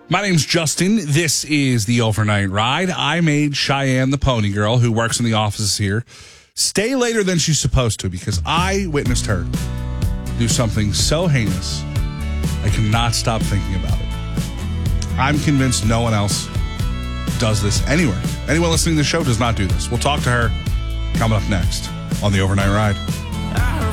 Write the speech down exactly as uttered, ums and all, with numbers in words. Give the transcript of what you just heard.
My name's Justin. This is the Overnight Ride. I made Cheyenne, the pony girl who works in the offices here, stay later than she's supposed to because I witnessed her do something so heinous I cannot stop thinking about it. I'm convinced no one else does this anywhere. Anyone listening to the show does not do this. We'll talk to her coming up next on the Overnight Ride.